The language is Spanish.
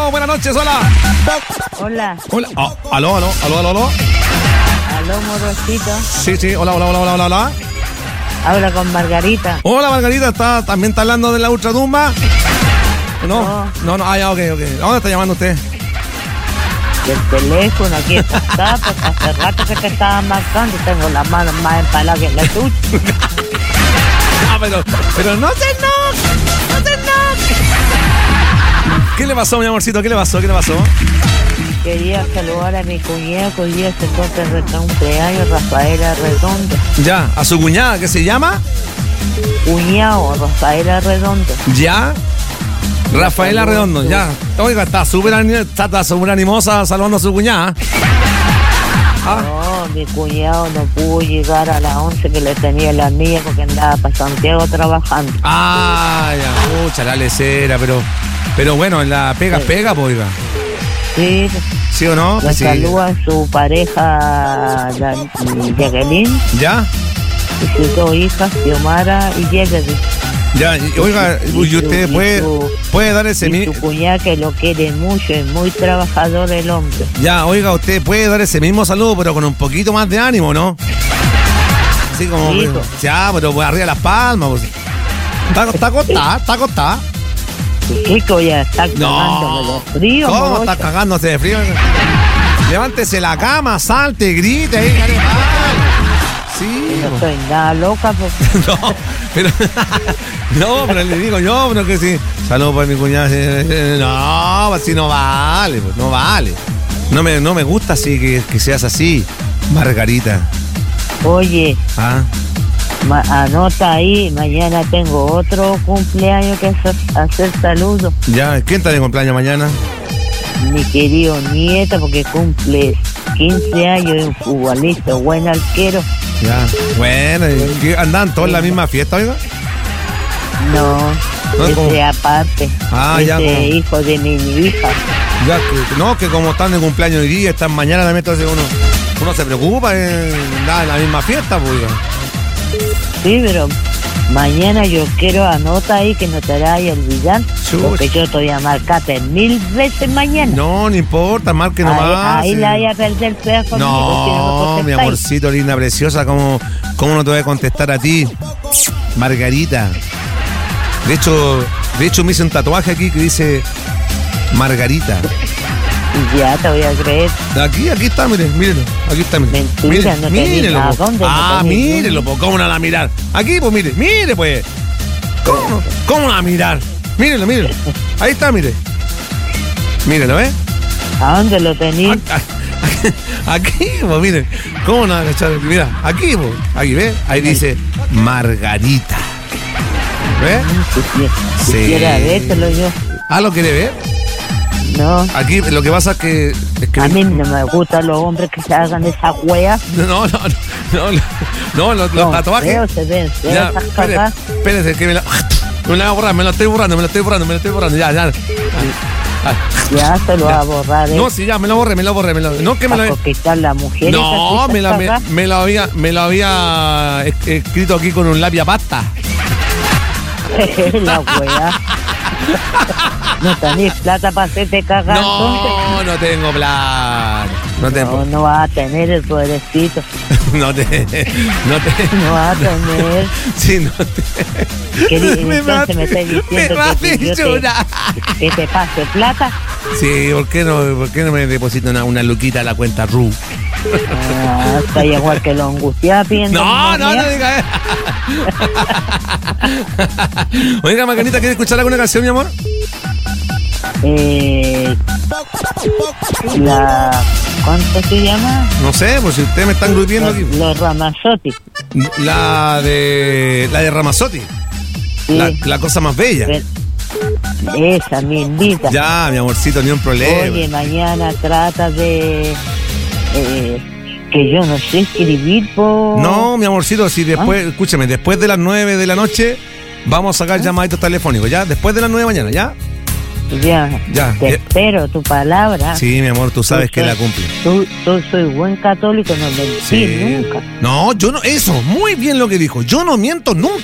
Aló, buenas noches, hola. Hola. Hola. Aló. Aló, Morosito. Sí, hola. Habla con Margarita. Hola, Margarita, ¿también está hablando de la ultratumba? No, ya, ok. ¿Dónde está llamando usted? Del teléfono, aquí está, porque hace rato que te estaba marcando y tengo las manos más empaladas que la tuya. Pero no se enoje. ¿Qué le pasó, mi amorcito? ¿Qué le pasó? Quería saludar a mi cuñada que hoy día se corta el cumpleaños, Rafaela Redondo. Ya, ¿a su cuñada qué se llama? Cuñado, Rafaela Redondo. Ya, Rafaela Redondo, ya. Oiga, está súper animosa saludando a su cuñada. No, mi cuñado no pudo llegar a las 11 que le tenía la mía porque andaba para Santiago trabajando. Ya, mucha la lecera, pero bueno, en la pega, pues, oiga. Sí. ¿Sí o no? Le Sí. saluda a su pareja, Jacqueline. ¿Ya? Y sus dos hijas, Xiomara y Jacqueline. Ya, oiga, y usted puede dar ese mismo. Su cuñada que lo quiere mucho, es muy trabajador el hombre. Ya, oiga, usted puede dar ese mismo saludo, pero con un poquito más de ánimo, ¿no? Así como. Sí, ya, pero pues arriba las palmas. Pues. Está acostada. Chico, ya está cagándome de frío. ¿Cómo está cagándose de frío? Levántese de la cama, salte, grite ahí, care mal. Sí. No estoy nada loca, pues. pero le digo yo, pero que sí. Saludos para mi cuñada. No, así no vale, pues, no vale. No me gusta así que seas así, Margarita. Oye. Anota ahí, mañana tengo otro cumpleaños que hacer saludos. Ya, ¿quién está de cumpleaños mañana? Mi querido nieto, porque cumple 15 años, es un futbolista, buen arquero. Ya, bueno, ¿andan todos en la misma fiesta, oiga? No, ese aparte. Ese hijo de mi hija. Ya, que como están de cumpleaños hoy día, están mañana también, entonces uno se preocupa en la misma fiesta, pues, oiga. Sí, pero mañana yo quiero, anota ahí que no te vayas a olvidar, porque yo te voy a marcarte 1000 veces mañana. No importa, marque nomás. Ahí la vaya a perder fea conmigo. No, mi amorcito, linda, preciosa, ¿cómo no te voy a contestar a ti, Margarita? De hecho me hice un tatuaje aquí que dice Margarita. Ya te voy a creer. Aquí está, mírelo. Aquí está, Mentira, mírelo. Mírelo, ¿cómo no la va a mirar? Aquí, pues, mire, pues. ¿Cómo no la va a mirar? Mírelo. Ahí está, mire. Mírelo, ¿eh? ¿A dónde lo tenís? Aquí, pues, mire. ¿Cómo no va a cachar? Mira, aquí, pues. Aquí, ¿ves? Ahí dice Margarita. ¿Ves? Sí. Quisiera vértelo yo. ¿Lo quiere ver? No. Aquí lo que pasa es que a mí no me gustan los hombres que se hagan esa hueá. No, los tatuajes. Ya, espérese, que me la voy a borrar, me lo estoy borrando. Ya. Ya se lo va a borrar. No, sí, ya, me lo borré. No, que me lo quitar la mujer. No, me lo había escrito aquí con un lápiz a pasta. La hueá. ¿No tenés plata para hacerte cagar? No tengo plata. No vas a tener el poderecito. No vas a tener. Sí, Entonces me estás diciendo que te pase plata. Sí, ¿por qué no me deposito una luquita a la cuenta RU? Está igual que lo angustia pidiendo. No diga. Oiga, Margarita, ¿quieres escuchar alguna canción, mi amor? ¿Cuánto se llama? No sé, pues si ustedes me están grupiendo aquí. Los Ramazzotti. La de Ramazzotti. Sí. La cosa más bella. Esa, mi invita. Ya, mi amorcito, ni un problema. Oye, mañana trata de que yo no sé escribir por... No, mi amorcito, si después, escúchame, después de las 9 de la noche vamos a sacar llamaditos telefónicos, ¿ya? Después de las 9 de la mañana, ¿ya? Ya. Te espero tu palabra. Sí, mi amor, tú sabes que la cumple. Tú soy buen católico, no mentí nunca. No, yo no, eso, muy bien lo que dijo. Yo no miento nunca.